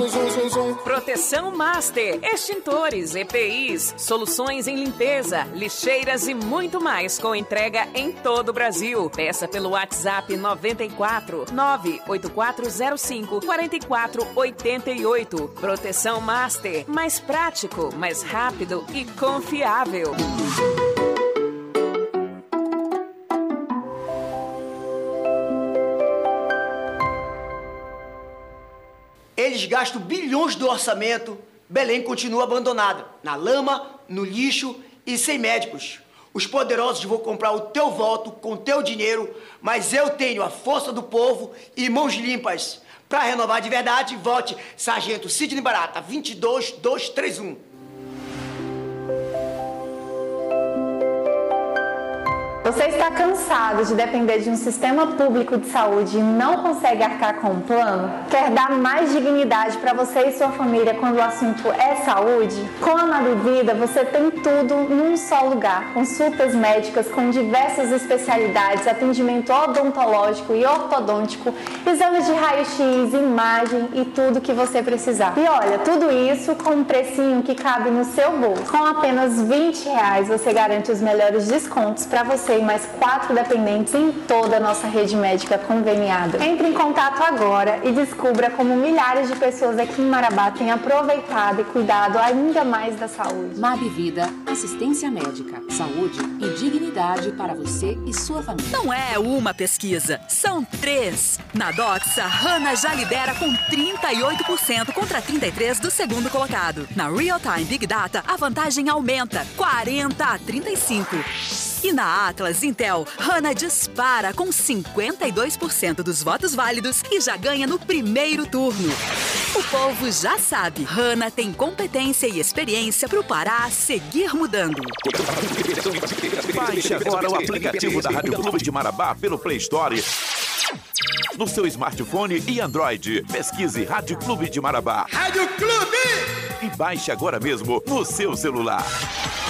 Proteção Master, extintores, EPIs, soluções em limpeza, lixeiras e muito mais com entrega em todo o Brasil. Peça pelo WhatsApp 94 98405 4488. Proteção Master, mais prático, mais rápido e confiável. Eles gastam bilhões do orçamento, Belém continua abandonada, na lama, no lixo e sem médicos. Os poderosos vão comprar o teu voto com o teu dinheiro, mas eu tenho a força do povo e mãos limpas. Para renovar de verdade, vote Sargento Sidney Barata, 22231. Você está cansado de depender de um sistema público de saúde e não consegue arcar com um plano? Quer dar mais dignidade para você e sua família quando o assunto é saúde? Com a Maduvida você tem tudo num só lugar. Consultas médicas com diversas especialidades, atendimento odontológico e ortodôntico, exames de raio-x, imagem e tudo que você precisar. E olha, tudo isso com um precinho que cabe no seu bolso. Com apenas R$20 você garante os melhores descontos para você e mais 4 dependentes em toda a nossa rede médica conveniada. Entre em contato agora e descubra como milhares de pessoas aqui em Marabá têm aproveitado e cuidado ainda mais da saúde. Mabvida, assistência médica, saúde e dignidade para você e sua família. Não é uma pesquisa, são 3. Na Doxa, Hanna já lidera com 38% contra 33% do segundo colocado. Na Real Time Big Data, a vantagem aumenta 40-35%. E na Atlas Intel, Hanna dispara com 52% dos votos válidos e já ganha no primeiro turno. O povo já sabe, Hanna tem competência e experiência para o Pará seguir mudando. Baixe agora o aplicativo da Rádio Clube de Marabá pelo Play Store. No seu smartphone e Android, pesquise Rádio Clube de Marabá. Rádio Clube! E baixe agora mesmo no seu celular.